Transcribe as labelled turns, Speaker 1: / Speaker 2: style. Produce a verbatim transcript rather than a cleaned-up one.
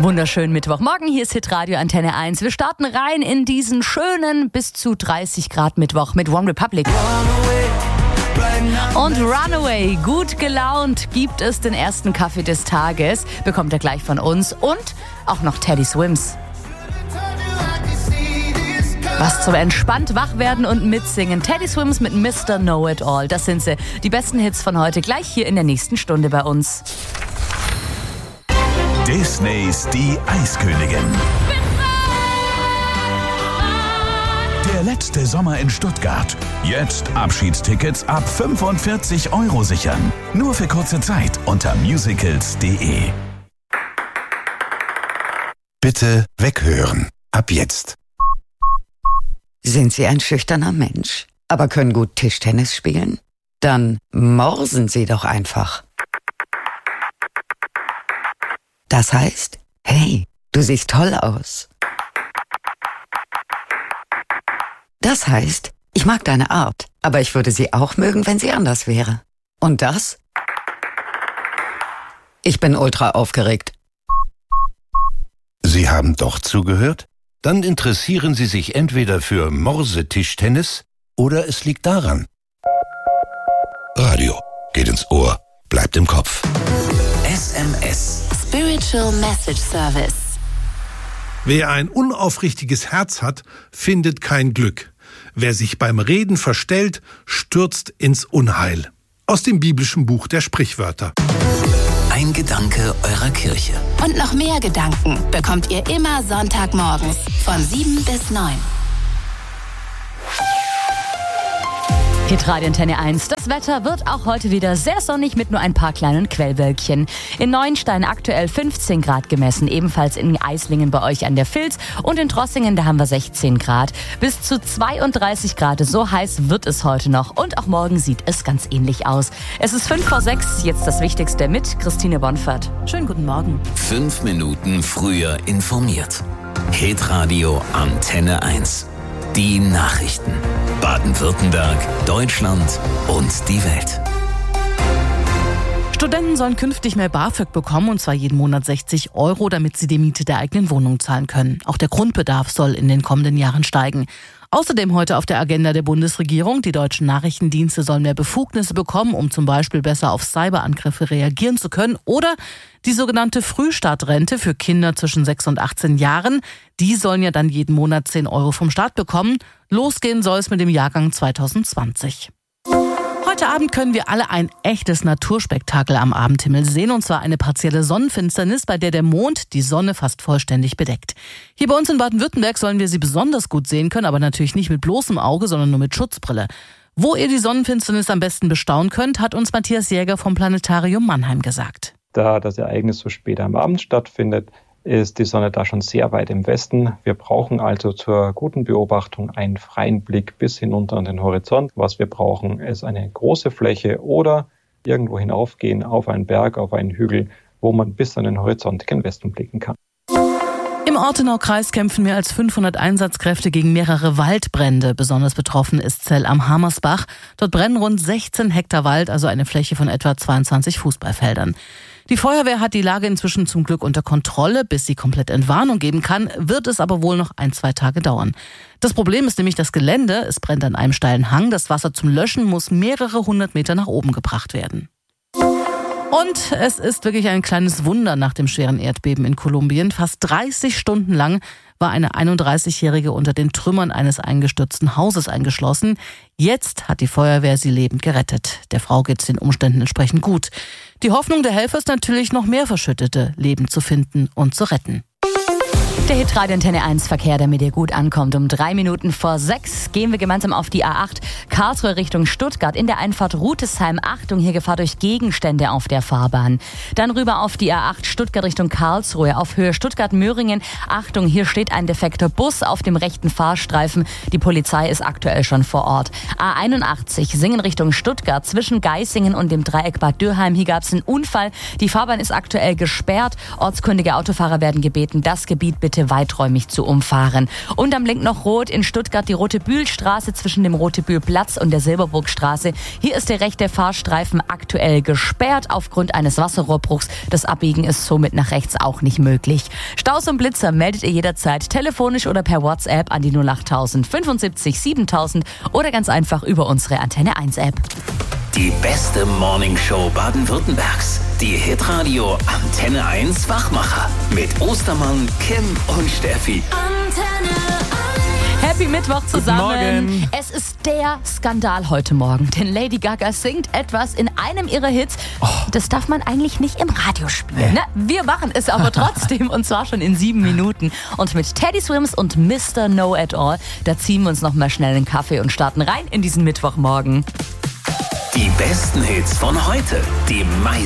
Speaker 1: Wunderschönen Mittwochmorgen, hier ist Hitradio Antenne eins. Wir starten rein in diesen schönen bis zu dreißig Grad Mittwoch mit One Republic. Und Runaway, gut gelaunt, gibt es den ersten Kaffee des Tages, bekommt er gleich von uns und auch noch Teddy Swims. Was zum entspannt wachwerden und mitsingen. Teddy Swims mit Mister Know-It-All, das sind sie. Die besten Hits von heute gleich hier in der nächsten Stunde bei uns.
Speaker 2: Disneys Die Eiskönigin. Der letzte Sommer in Stuttgart. Jetzt Abschiedstickets ab fünfundvierzig Euro sichern. Nur für kurze Zeit unter musicals punkt de.
Speaker 3: Bitte weghören. Ab jetzt.
Speaker 4: Sind Sie ein schüchterner Mensch, aber können gut Tischtennis spielen? Dann morsen Sie doch einfach. Das heißt, hey, du siehst toll aus. Das heißt, ich mag deine Art, aber ich würde sie auch mögen, wenn sie anders wäre. Und das? Ich bin ultra aufgeregt.
Speaker 3: Sie haben doch zugehört? Dann interessieren Sie sich entweder für Morsetischtennis oder es liegt daran. Radio geht ins Ohr, bleibt im Kopf.
Speaker 5: S M S. Spiritual Message Service.
Speaker 6: Wer ein unaufrichtiges Herz hat, findet kein Glück. Wer sich beim Reden verstellt, stürzt ins Unheil. Aus dem biblischen Buch der Sprichwörter.
Speaker 5: Ein Gedanke eurer Kirche.
Speaker 7: Und noch mehr Gedanken bekommt ihr immer Sonntagmorgens von sieben bis neun.
Speaker 1: Hitradio Antenne eins. Das Wetter wird auch heute wieder sehr sonnig mit nur ein paar kleinen Quellwölkchen. In Neuenstein aktuell fünfzehn Grad gemessen, ebenfalls in Eislingen bei euch an der Vilz und in Trossingen, da haben wir sechzehn Grad. Bis zu zweiunddreißig Grad, so heiß wird es heute noch und auch morgen sieht es ganz ähnlich aus. Es ist fünf vor sechs, jetzt das Wichtigste mit Christine Bonfert. Schönen guten Morgen.
Speaker 5: Fünf Minuten früher informiert. Hitradio Antenne eins. Die Nachrichten. Baden-Württemberg, Deutschland und die Welt.
Speaker 8: Studenten sollen künftig mehr BAföG bekommen, und zwar jeden Monat sechzig Euro, damit sie die Miete der eigenen Wohnung zahlen können. Auch der Grundbedarf soll in den kommenden Jahren steigen. Außerdem heute auf der Agenda der Bundesregierung, die deutschen Nachrichtendienste sollen mehr Befugnisse bekommen, um zum Beispiel besser auf Cyberangriffe reagieren zu können. Oder die sogenannte Frühstartrente für Kinder zwischen sechs und achtzehn Jahren. Die sollen ja dann jeden Monat zehn Euro vom Staat bekommen. Losgehen soll es mit dem Jahrgang zwanzig zwanzig. Heute Abend können wir alle ein echtes Naturspektakel am Abendhimmel sehen, und zwar eine partielle Sonnenfinsternis, bei der der Mond die Sonne fast vollständig bedeckt. Hier bei uns in Baden-Württemberg sollen wir sie besonders gut sehen können, aber natürlich nicht mit bloßem Auge, sondern nur mit Schutzbrille. Wo ihr die Sonnenfinsternis am besten bestaunen könnt, hat uns Matthias Jäger vom Planetarium Mannheim gesagt.
Speaker 9: Da das Ereignis so spät am Abend stattfindet, ist die Sonne da schon sehr weit im Westen. Wir brauchen also zur guten Beobachtung einen freien Blick bis hinunter an den Horizont. Was wir brauchen, ist eine große Fläche oder irgendwo hinaufgehen auf einen Berg, auf einen Hügel, wo man bis an den Horizont gen Westen blicken kann.
Speaker 8: Im Ortenaukreis kämpfen mehr als fünfhundert Einsatzkräfte gegen mehrere Waldbrände. Besonders betroffen ist Zell am Hammersbach. Dort brennen rund sechzehn Hektar Wald, also eine Fläche von etwa zweiundzwanzig Fußballfeldern. Die Feuerwehr hat die Lage inzwischen zum Glück unter Kontrolle. Bis sie komplett Entwarnung geben kann, wird es aber wohl noch ein, zwei Tage dauern. Das Problem ist nämlich das Gelände. Es brennt an einem steilen Hang. Das Wasser zum Löschen muss mehrere hundert Meter nach oben gebracht werden. Und es ist wirklich ein kleines Wunder nach dem schweren Erdbeben in Kolumbien. Fast dreißig Stunden lang war eine einunddreißigjährige unter den Trümmern eines eingestürzten Hauses eingeschlossen. Jetzt hat die Feuerwehr sie lebend gerettet. Der Frau geht es den Umständen entsprechend gut. Die Hoffnung der Helfer ist natürlich, noch mehr Verschüttete lebend zu finden und zu retten.
Speaker 1: Der Hitradio Antenne eins Verkehr, damit ihr gut ankommt. Um drei Minuten vor sechs gehen wir gemeinsam auf die A acht Karlsruhe Richtung Stuttgart. In der Einfahrt Rutesheim. Achtung, hier Gefahr durch Gegenstände auf der Fahrbahn. Dann rüber auf die A acht Stuttgart Richtung Karlsruhe. Auf Höhe Stuttgart-Möhringen. Achtung, hier steht ein defekter Bus auf dem rechten Fahrstreifen. Die Polizei ist aktuell schon vor Ort. A einundachtzig Singen Richtung Stuttgart. Zwischen Geisingen und dem Dreieck Bad Dürheim. Hier gab es einen Unfall. Die Fahrbahn ist aktuell gesperrt. Ortskundige Autofahrer werden gebeten, das Gebiet bitte bitte weiträumig zu umfahren. Und am Link noch rot in Stuttgart die Rote-Bühl-Straße zwischen dem Rote-Bühl-Platz und der Silberburgstraße. Hier ist der rechte Fahrstreifen aktuell gesperrt aufgrund eines Wasserrohrbruchs. Das Abbiegen ist somit nach rechts auch nicht möglich. Staus und Blitzer meldet ihr jederzeit telefonisch oder per WhatsApp an die null acht tausend fünfundsiebzig siebentausend oder ganz einfach über unsere Antenne eins App.
Speaker 2: Die beste Morningshow Baden-Württembergs. Die Hitradio Antenne eins Wachmacher. Mit Ostermann, Kim und Steffi.
Speaker 1: Antenne eins. Happy Mittwoch zusammen.
Speaker 10: Guten Morgen.
Speaker 1: Es ist der Skandal heute Morgen, denn Lady Gaga singt etwas in einem ihrer Hits. Oh. Das darf man eigentlich nicht im Radio spielen. Ne? Wir machen es aber trotzdem und zwar schon in sieben Minuten. Und mit Teddy Swims und Mister Know It All, da ziehen wir uns noch mal schnell einen Kaffee und starten rein in diesen Mittwochmorgen.
Speaker 2: Die besten Hits von heute. Die meisten